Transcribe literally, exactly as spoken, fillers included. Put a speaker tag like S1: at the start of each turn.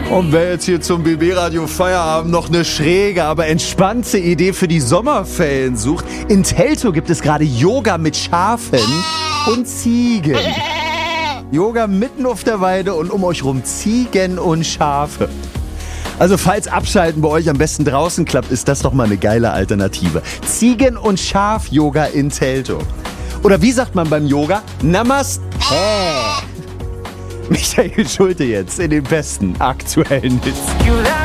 S1: Und wer jetzt hier zum B B-Radio Feierabend noch eine schräge, aber entspannte Idee für die Sommerferien sucht, in Teltow gibt es gerade Yoga mit Schafen und Ziegen. Yoga mitten auf der Weide und um euch rum Ziegen und Schafe. Also falls Abschalten bei euch am besten draußen klappt, ist das doch mal eine geile Alternative. Ziegen- und Schaf-Yoga in Teltow. Oder wie sagt man beim Yoga? Namaste. Michael Schulte jetzt in den besten aktuellen Hits.